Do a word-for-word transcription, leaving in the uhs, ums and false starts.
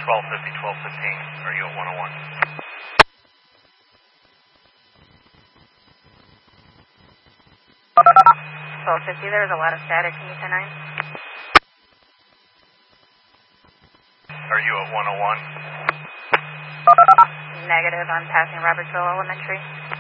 twelve fifty, twelve fifteen. Are you at one oh one? twelve fifty, there's a lot of static. Can you ten nine? Are you at one oh one? Negative, I'm passing Robertsville Elementary.